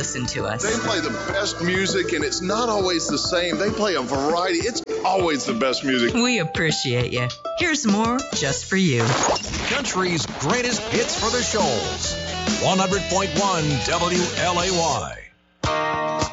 listen to us. They play the best music, and it's not always the same. They play a variety. It's always the best music. We appreciate you. Here's more just for you. Country's greatest hits for the Shoals. 100.1 WLAY.